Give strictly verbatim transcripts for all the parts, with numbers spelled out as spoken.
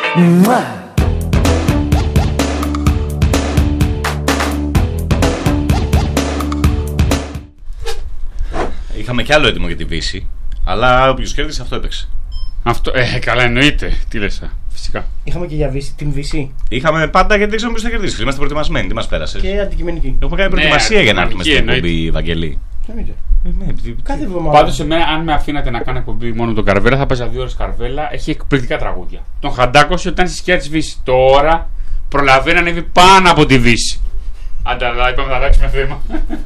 Είχαμε κι άλλο έτοιμο για τη Βύση, αλλά όποιος κέρδισε αυτό έπαιξε. Αυτό, ε, καλά εννοείται. Τι λες, φυσικά. Είχαμε και για Βύση, την Βύση. Είχαμε πάντα γιατί δεν ξέρουμε ποιος θα κερδίσει. Είμαστε προετοιμασμένοι, τι μας πέρασε. Και αντικειμενική. Έχουμε κάνει προετοιμασία ναι, για να έρθουμε στην εκπομπή, Βαγγελή. Κάθε εβδομάδα. Πάντως, εμένα, αν με αφήνατε να κάνω εκπομπή μόνο τον Καρβέλα, θα παίζα δύο ώρες Καρβέλα. Έχει εκπληκτικά τραγούδια. Τον χαντάκωσε όταν στη σκιά της Βύση. Τώρα προλαβαίνει να ανέβει πάνω από τη Βύση. Ανταλά, είπαμε να αλλάξουμε θέμα.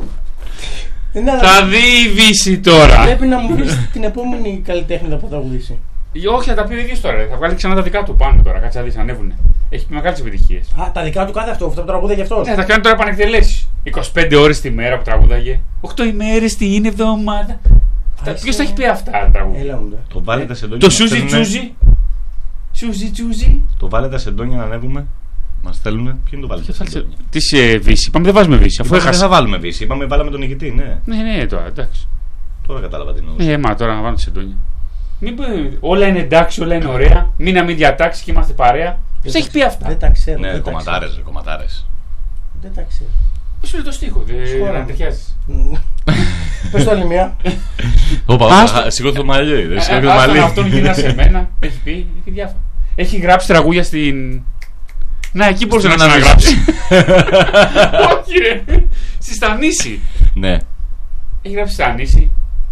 Θα δει η Βύση τώρα. Πρέπει να μου πεις την επόμενη καλλιτέχνη θα τραγουδήσει. Όχι, θα τα πει ο ίδιος τώρα. Θα βγάλει ξανά τα δικά του πάνω τώρα. Κάτσε να δεις, ανέβουνε. Έχει μεγάλες επιτυχίες. Α, τα δικά του κάθε αυτό, αυτό που τραγουδάει γι' αυτό. Ναι, θα κάνει τώρα επανεκτελέσεις. είκοσι πέντε ώρες τη μέρα που τραγουδάγε. οκτώ ημέρες την εβδομάδα. Ποιος θα έχει πει αυτά τα τραγούδια. Το βάλετε σε Το Σούζι Τσούζι. Σούζι Τσούζι. Το βάλετε σε εντόνια να ανέβουμε. Μας θέλουνε. Ποιο είναι το βάλετε σε εντόνια. Τι σε Βύση. Είπαμε δεν βάζουμε Βύση. Αφού δεν θα βάλουμε Βύση. Είπαμε βάλαμε τον νικητή, ναι. Ναι, ναι, τώρα εντάξει. Τώρα κατάλαβα τι εννοούσα. Ε, μα τώρα να βάλουμε σε εντόνια. Μήπως όλα είναι εντάξει, όλα είναι ωραία. Μην να μην διατάξει και είμαστε παρέα. Ποιος έχει πει αυτά. Δεν τα ξέρω. Ναι, κομματάρες, κομματάρες. Δεν τα ξέρω. Πώς σου λέει το στίχο, δεν ταιριάζεις. Πες το άλλη μία. Ωπα, σηκώθω το μαλλί. Άσταν αυτόν γίνα σε μένα. Έχει πει, έχει διάφορα. Έχει γράψει τραγούδια στην... Να, εκεί μπορούσε να ξαναγράψει. Όχι ρε. Στη Στανίση. Ναι. Έχει γράψει Στανίση.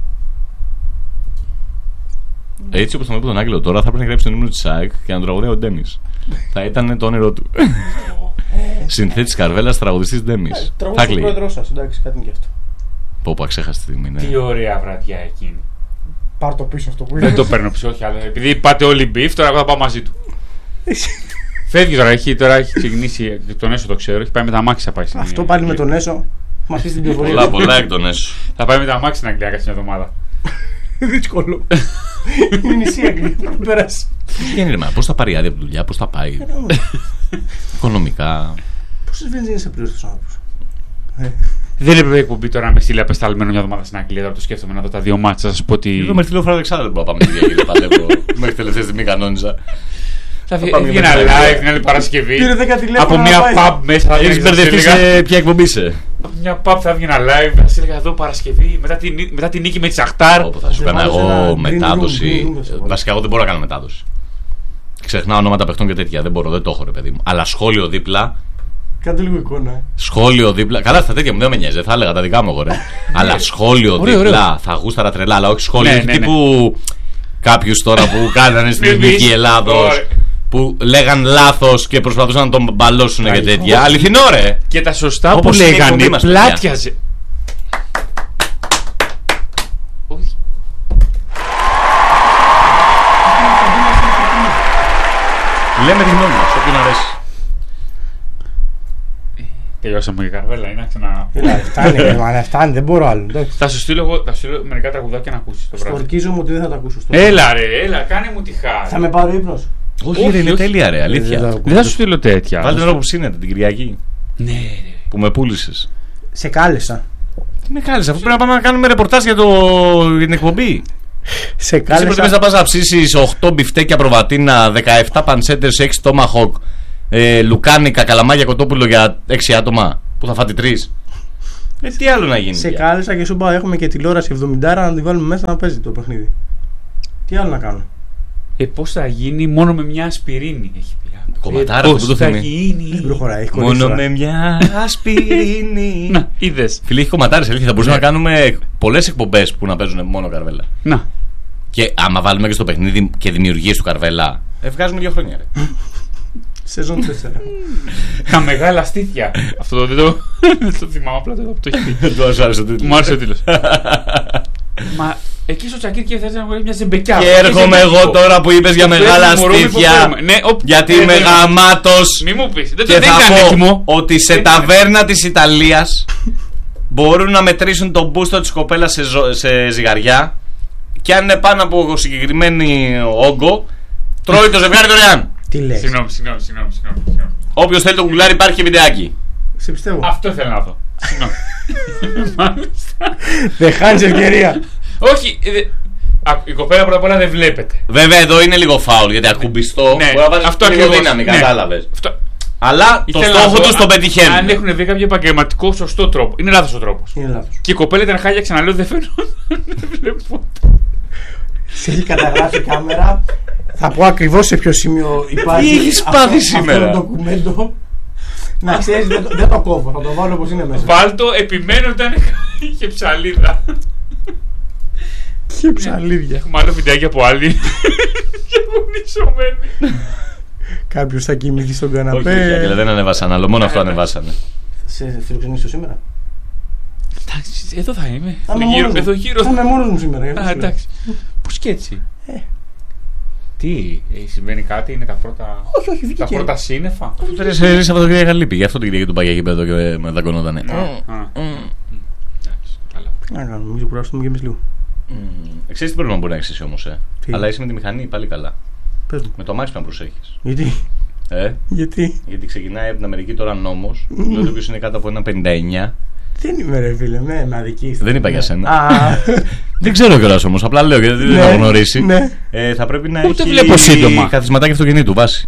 Έτσι όπως τον είπε τον Άγγελο τώρα θα πρέπει να γράψει τον ύμνο της ΑΕΚ και να τραγουδάει ο Ντέμις. Θα ήταν το όνειρό του. Συνθέτης Καρβέλας, τραγουδιστής Ντέμις. Τραγουδιστής ο πρόεδρος σας, εντάξει, κάτι είναι και αυτό. Πω πω, ξέχασε τη στιγμή, ναι. Τι ωραία βραδιά εκείνη. Πάρ' το πίσω αυτό που είναι. Δεν το παίρνω πίσω, όχι, αλλά επειδή πάτε όλοι μπιφ, τώρα εγώ θα πάω μαζί του. Φεύγει τώρα, έχει, τώρα έχει ξεκινήσει τον Έσο, το ξέρω, έχει πάει με τα μάξι θα πάει. Αυτό πάλι με τον Έσο. Μα πει την πληροφορία. Πολλά, πολλά εκ τον Έσο. Θα πάει με τα μάξι στην Αγγλία κάθε μια εβδομάδα. Δύσκολο. Είναι νησί Αγγλία. Πέρασε. Τι είναι, μα πώς θα πάρει άδεια από τη δουλειά, πώς θα πάει. Οικονομικά. Πόσες βενζίνες θα πληρώσει τους άνθρωπους. Δεν έπρεπε η εκπομπή τώρα να με στείλει απεσταλμένο μια εβδομάδα στην Αγγλία. Τώρα το σκέφτομαι να δω τα δύο μάτσα. Θα σα πω ότι. Εδώ με έρθει τηλεοφράγμα εξάδα δεν μπορώ να πάμε τη Αγγλία. Παλεύω. Μέχρι τελευταία στιγμή κανόνιζα. Θα βγει ένα live την άλλη Παρασκευή. Πήρε δέκα τηλέφωνα. Από μια pub μέσα. Έχεις μπερδευτεί σε ποια εκπομπή είσαι. Από μια pub θα βγει ένα live. Θα σα έλεγα εδώ Παρασκευή μετά την νίκη με τη Σαχτάρ. Όπου θα σου έκανα εγώ μετάδοση. Βασικά εγώ δεν μπορώ να κάνω μετάδοση. Ξεχνάω ονόματα παιχτών και τέτοια. Δεν μπορώ, δεν το έχω ρε παιδί μου. Αλλά σχόλιο δίπλα. Κάντε λίγο εικόνα. Σχόλιο δίπλα. Καλά, στα τέτοια μου δεν με νοιάζει, δεν θα έλεγα τα δικά μου εγώ ρε. Αλλά σχόλιο δίπλα θα γούσταρα τρελά. Αλλά όχι σχόλιο τύπου κάποιου τώρα που κάνανε στην Εθνική Ελλάδος. Που λέγαν λάθος και προσπαθούσαν να τον μπαλώσουν και τέτοια. Αληθινό ρε. Και τα σωστά που λέγανε πλάτιαζε. Όχι. Λέμε τη γνώμη μας, όποιον αρέσει. Τελειώσαμε και Καρβέλα, είναι ξανά. Φτάνει, φτάνει, δεν μπορώ άλλο. Θα σου στείλω εγώ μερικά τραγουδάκια να ακούσεις. Στορκίζομαι ότι δεν θα τα ακούσω. Έλα ρε, έλα, κάνε μου τη χάρη. Θα με πάρει ύπνος. Όχι, όχι, είναι τέλεια ρε, αλήθεια. Δεν θα σου στείλω τέτοια. Βάλτε την ώρα που ψήνεται την Κυριακή. Ναι, που με πούλησες. Σε κάλεσα. Τι με κάλεσα, αφού πρέπει να πάμε να κάνουμε ρεπορτάζ για, το... για την εκπομπή. Σε κάλεσα. Εσύ προτιμές να πας να ψήσεις οκτώ μπιφτέκια προβατίνα, δεκαεπτά πανσέντερς, έξι τόμαχοκ, ε, λουκάνικα, καλαμάγια, κοτόπουλο για έξι άτομα που θα φάτε τρεις. Ε, τι άλλο να γίνει. Σε κάλεσα και σου είπα έχουμε και τηλεόραση εβδομήντα να τη βάλουμε μέσα να παίζει το παιχνίδι. Τι άλλο να κάνω. Ε, πώς θα γίνει μόνο με μια ασπιρίνη, έχει πει. Κομματάρα, ε, πώς θα γίνει. Δεν προχωράει, έχει μόνο με μια ασπιρίνη. Να, είδες. Φίλε, έχει κομματάρες, αλήθεια. Θα μπορούσαμε να κάνουμε πολλές εκπομπές που να παίζουν μόνο Καρβέλα. Να. Και άμα βάλουμε και στο παιχνίδι και δημιουργίες του Καρβέλα, ε, βγάζουμε δύο χρόνια, ρε. Σεζόν τέσσερα. Τα μεγάλα στήθια. Αυτό δεν το, το θυμάμαι απλά το έχει πει. Του άρεσε ο τίτλος. Μου άρεσε ο τίτλος. Μα εκεί στο Τσακίρ και θέλει να βγάλει μια ζεμπεκιά. Και έρχομαι εγώ τώρα που είπες για μεγάλα στήθια. Γιατί είμαι γαμάτος. Μη μου πεις. Και θα πω ότι σε ταβέρνα της Ιταλίας μπορούν να μετρήσουν τον μπούστο της κοπέλας σε ζυγαριά. Και αν είναι πάνω από συγκεκριμένη όγκο, τρώει το ζευγάρι δωρεάν. Τι λες. Συγγνώμη, συγγνώμη, συγγνώμη. Όποιος θέλει το γκουγκλάρι υπάρχει και βιντεάκι. Σε πιστεύω. Αυτό ήθελα να δω. Συγγνώμη. Δεν χάνεις ευκαιρία. Όχι. Α, η κοπέλα πρώτα απ' όλα δεν βλέπετε. Βέβαια εδώ είναι λίγο φάουλ γιατί ακουμπιστό. Ναι, μπορεί να βάλει αυτό λίγο ακριβώς. δύναμη, Ναι. κατάλαβες. Αυτό... Αλλά το στόχο του τον πετυχαίνουν. Αν έχουν βρει κάποιο επαγγελματικό σωστό τρόπο. Είναι λάθος ο τρόπος. Είναι λάθος. Και η κοπέλα ήταν χάλια, ξαναλέω, δεν φαίνονται. Δεν βλέπω. Σε έχει καταγράψει η κάμερα. Θα πω ακριβώς σε ποιο σημείο υπάρχει. Τι έχεις πάθει σήμερα? Αυτό το ντοκουμέντο. Να ξέρεις, δεν, δεν το κόβω. Θα το βάλω όπως είναι μέσα. Βάλτο, επιμένω ήταν. Είχε ψαλίδα. Και ψαλίδια. Έχουμε άλλο βιντεάκι από άλλη. Και γονισωμένη. Κάποιος θα κοιμηθεί στον Όχι, όχι, καναπέ. δεν ανεβάσανε άλλο, μόνο αυτό ανεβάσανε. Σε φιλοξενήσω σήμερα. Εντάξει, εδώ θα είμαι. Θα είμαι Εδώ γύρω- μόνος Εδώ μου. γύρω. Θα είμαι μόνος μου σήμερα. γι' αυτό Α, σου λέω. εντάξει. Πώς και έτσι. Ε. Τι, ε, συμβαίνει κάτι, είναι τα πρώτα, Όχι, όχι, βγήκε. τα πρώτα σύννεφα. Του φέρε σε Σαββατοκύριακα Γαλήπη, γι' αυτό την Κυριακή του πάει εκεί πέρα και με δαγκωνότανε. Α, α. Εντάξει, καλά. Να κάνουμε, μην κουράσουμε και εμείς λίγο. Ξέρεις τι πρόβλημα μπορεί να έχεις εσύ όμως, ε. Τι? Αλλά είσαι με τη μηχανή πάλι καλά. Πες μου. Με το αμάξι να προσέχεις. Γιατί, Ε, γιατί. γιατί ξεκινάει από την Αμερική τώρα νόμος, δηλαδή ο οποίος είναι κάτω από ένα πενήντα εννιά. Δεν είμαι ρε φίλε, με, με αδικείς. Δεν είπα για σένα. Α, Δεν ξέρω κιόλας όμως, απλά λέω γιατί δεν ναι, θα γνωρίσει. ναι. Ε, θα πρέπει να Ούτε έχει βλέπω σύντομα. καθισματάκι αυτοκινήτου βάση.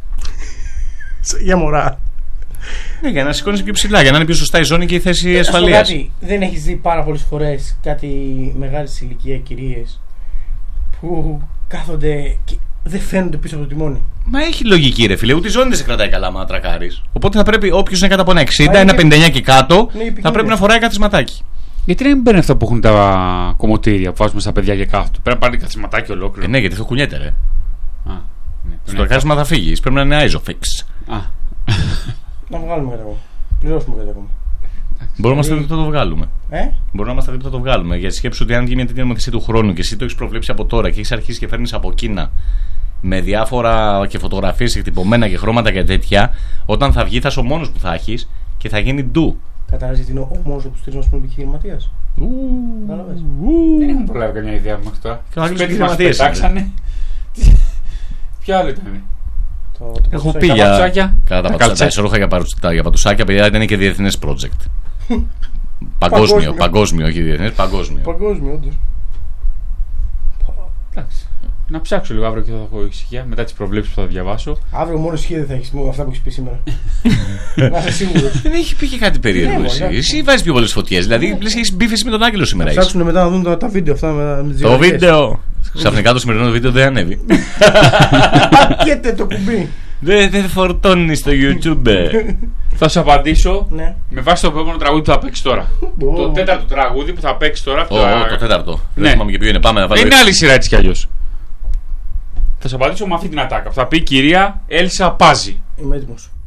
Για μωρά. Ναι, για να σηκώνει πιο ψηλά, για να είναι πιο σωστά η ζώνη και η θέση Να σου πω ασφαλείας. κάτι, δεν έχεις δει πάρα πολλές φορές κάτι μεγάλης ηλικία κυρίες που κάθονται και δεν φαίνονται πίσω από το τιμόνι. Μα έχει λογική, ρε φίλε. Ούτε η ζώνη δεν σε κρατάει καλά άμα τρακάρεις. Οπότε θα πρέπει όποιος είναι κάτω από ένα Μα εξήντα, είναι- ένα πενήντα εννιά και κάτω, Είναι θα επικίνδυνο. πρέπει να φοράει καθισματάκι. Γιατί δεν μπαίνουν αυτά που έχουν τα κομμωτήρια που βάζουμε στα παιδιά και κάθονται. Πρέπει να πάρει καθισματάκι ολόκληρο. Ε, ναι, γιατί θα κουνιέται, ρε. Α, ναι, Στο ναι. τρακάρισμα θα φύγει. Πρέπει να είναι isofix. Α, Να βγάλουμε κάτι ακόμα. Πληρώσουμε κάτι ακόμα. Μπορούμε να είμαστε δίπλα το βγάλουμε. Ε? Μπορούμε να είμαστε δίπλα το βγάλουμε. Γιατί σκέψου ότι αν γίνει μια τέτοια νομοθεσία του χρόνου και εσύ το έχει προβλέψει από τώρα και έχει αρχίσει και φέρνει από Κίνα με διάφορα και φωτογραφίες εκτυπωμένα και χρώματα και τέτοια, όταν θα βγει θα είσαι ο μόνος που θα έχει και θα γίνει ντου. Κατάλαβες γιατί είναι ο μόνος από τους τρεις μας που είναι επιχειρηματίας. Κατάλαβες. δεν έχουν προλάβει καμιά ιδέα μέχρι τώρα. Και ο άλλος Σπίτι μας επιχειρηματίες πετάξανε. Ποιο άλλο ήταν. Το, το Έχω πατουσάκι. πει τα για. πατουσάκια. Κατά τα Τα πατουσάκια, καλτσάκια. τα ισορρόχα για, παρουσ- για πατουσάκια, παιδιά, ήταν και διεθνές project. Παγκόσμιο, Παγκόσμιο. παγκόσμιο, όχι διεθνές, παγκόσμιο. Παγκόσμιο, όντως. Εντάξει. Να ψάξω λίγο αύριο και θα έχω ησυχία μετά τις προβλέψεις που θα διαβάσω. Αύριο μόνο ισχύει δεν θα έχεις με αυτά που έχεις πει σήμερα. Να είσαι σίγουρος. Δεν έχει πει και κάτι περίεργο Ναι, εσύ. μωρέ. Εσύ βάζεις πιο πολλές φωτιές. Δηλαδή, λες και έχεις μπίφεση με τον Άγγελο σήμερα. Θα έχεις. ψάξουν μετά να δουν τα, τα βίντεο αυτά με, με τις Το διαδικασίες. βίντεο. Ξαφνικά το σημερινό βίντεο δεν ανέβει. Πακέτε το κουμπί. Δεν δεν φορτώνει στο YouTube. Θα σου απαντήσω Ναι. με βάση το επόμενο τραγούδι που θα παίξει τώρα. Ω. Το τέταρτο τραγούδι που θα παίξει τώρα. Ω, ω, το τέταρτο. Ναι. Δεν θυμάμαι και ποιο είναι. Πάμε να Δεν είναι βάλουμε. άλλη σειρά έτσι κι αλλιώς. Θα σου απαντήσω με αυτή την ατάκα που θα πει η κυρία Έλσα Πάζη. Είμαι έτοιμος.